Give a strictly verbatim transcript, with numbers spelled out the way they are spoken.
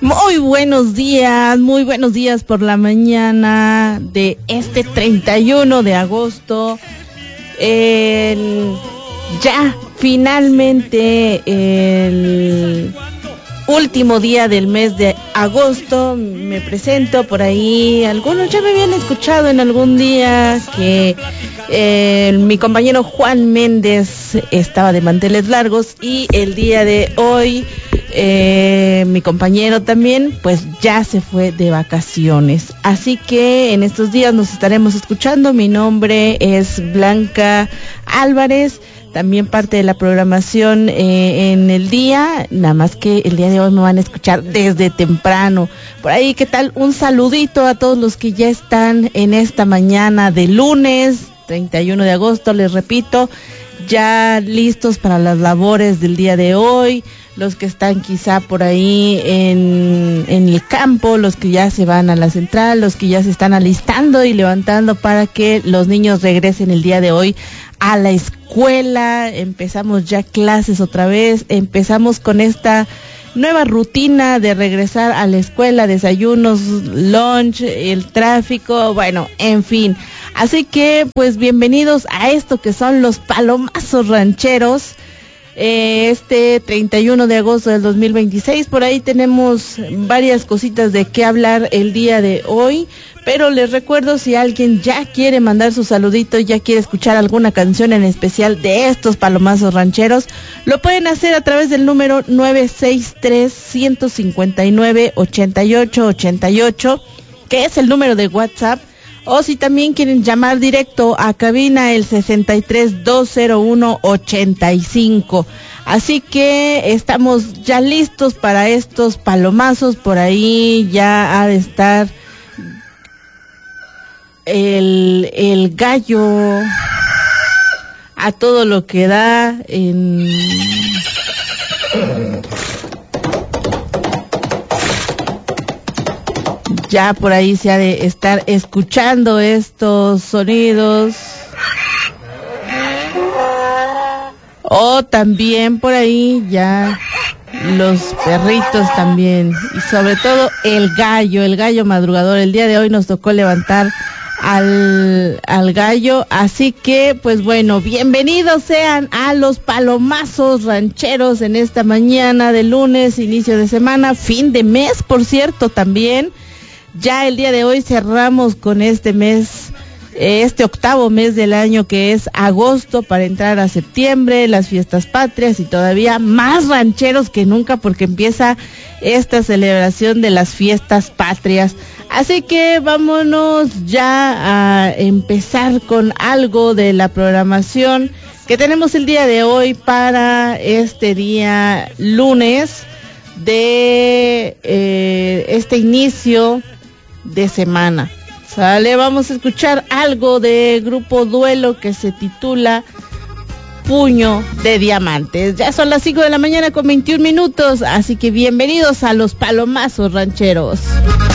Muy buenos días, muy buenos días por la mañana de este treinta y uno de agosto. El, ya finalmente el último día del mes de agosto. Me presento por ahí. Algunos ya me habían escuchado en algún día que eh, mi compañero Juan Méndez estaba de manteles largos, y el día de hoy Eh, mi compañero también pues ya se fue de vacaciones, así que en estos días nos estaremos escuchando. Mi nombre es Blanca Álvarez, también parte de la programación eh, en el día, nada más que el día de hoy me van a escuchar desde temprano. Por ahí, ¿qué tal? Un saludito a todos los que ya están en esta mañana de lunes treinta y uno de agosto, les repito, ya listos para las labores del día de hoy. Los que están quizá por ahí en, en el campo, los que ya se van a la central, los que ya se están alistando y levantando para que los niños regresen el día de hoy a la escuela. Empezamos ya clases otra vez, empezamos con esta nueva rutina de regresar a la escuela, desayunos, lunch, el tráfico, bueno, en fin. Así que pues bienvenidos a esto que son los palomazos rancheros. Eh, este treinta y uno de agosto del dos mil veintiséis, por ahí tenemos varias cositas de qué hablar el día de hoy, pero les recuerdo, si alguien ya quiere mandar su saludito, ya quiere escuchar alguna canción en especial de estos palomazos rancheros, lo pueden hacer a través del número nueve seis tres, uno cinco nueve, ocho ocho ocho ocho, que es el número de WhatsApp. O si también quieren llamar directo a cabina, el sesenta y tres, dos cero uno, ochenta y cinco. Así que estamos ya listos para estos palomazos. Por ahí ya ha de estar el, el gallo a todo lo que da en... Ya por ahí se ha de estar escuchando estos sonidos. O también por ahí ya los perritos también. Y sobre todo el gallo, el gallo madrugador. El día de hoy nos tocó levantar al, al gallo. Así que pues bueno, bienvenidos sean a los palomazos rancheros en esta mañana de lunes, inicio de semana, fin de mes, por cierto, también. Ya el día de hoy cerramos con este mes, este octavo mes del año, que es agosto, para entrar a septiembre, las fiestas patrias, y todavía más rancheros que nunca porque empieza esta celebración de las fiestas patrias. Así que vámonos ya a empezar con algo de la programación que tenemos el día de hoy para este día lunes de eh, este inicio de semana. Sale, vamos a escuchar algo de Grupo Duelo que se titula Puño de Diamantes. Ya son las cinco de la mañana con veintiún minutos, así que bienvenidos a los palomazos rancheros.